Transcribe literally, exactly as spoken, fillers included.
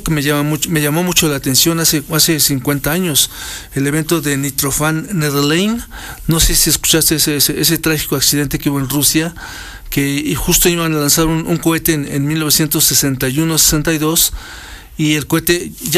que me llama mucho, me llamó mucho la atención hace, hace cincuenta años, el evento de Nitrofan Netherlane. No sé si escuchaste ese, ese, ese trágico accidente que hubo en Rusia, que y justo iban a lanzar un, un cohete en, en mil novecientos sesenta y uno sesenta y dos, y el cohete ya